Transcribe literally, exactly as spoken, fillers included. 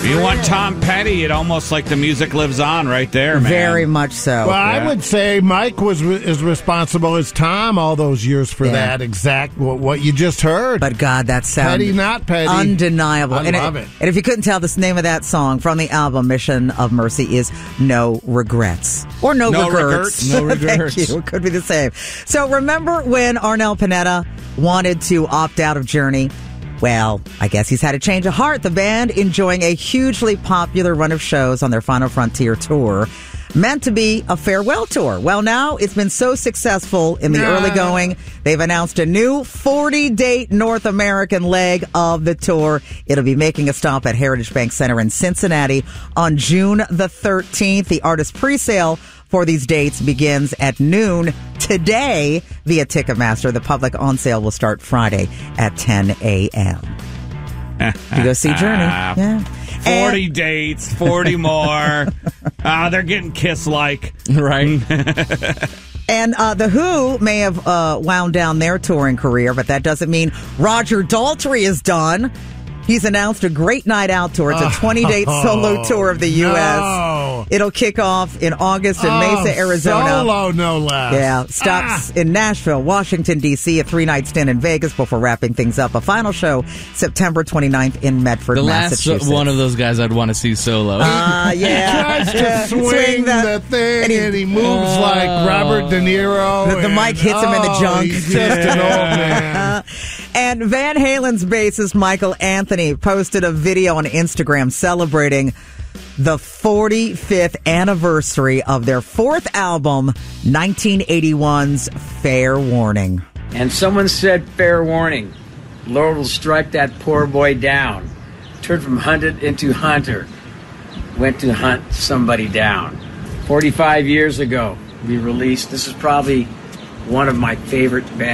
You want Tom Petty, it almost like the music lives on right there, man. Very much so. Well, Yeah. I would say Mike was as responsible as Tom all those years for Yeah. that exact what, what you just heard. But God, that sounds Petty, not petty. undeniable. I and love it. And if you couldn't tell, the name of that song from the album Mission of Mercy is No Regrets. Or No, No Regrets. Regrets. No Regrets. Thank you. It could be the same. So remember when Arnel Pineda wanted to opt out of Journey? Well, I guess he's had a change of heart. The band enjoying a hugely popular run of shows on their Final Frontier tour, meant to be a farewell tour. Well, now it's been so successful in the Nah. early going, they've announced a new forty-date North American leg of the tour. It'll be making a stop at Heritage Bank Center in Cincinnati on June the thirteenth. The artist presale for these dates begins at noon today via Ticketmaster. The public on sale will start Friday at ten a.m. You go see Journey. Yeah. forty And- dates, forty more. Ah, they're getting kiss-like. Right. And uh, The Who may have uh, wound down their touring career, but that doesn't mean Roger Daltrey is done. He's announced a Great Night Out tour. It's a twenty-date solo tour of the U S. No. It'll kick off in August in Oh, Mesa, Arizona. Solo, no less. Yeah, stops Ah. in Nashville, Washington, D C, a three-night stint in Vegas before wrapping things up. A final show September twenty-ninth in Medford, The last Massachusetts. one of those guys I'd want to see solo. Uh, yeah. Tries to Yeah. swing, the, thing, and and he- he, moves like Robert De Niro. The- the and- mic hits him in the oh, junk. He's just an old man. And Van Halen's bassist Michael Anthony posted a video on Instagram celebrating the forty-fifth anniversary of their fourth album, nineteen eighty-one's Fair Warning. And someone said, fair warning, Lord will strike that poor boy down. Turned from hunted into hunter. Went to hunt somebody down. forty-five years ago, we released, this is probably one of my favorite bands.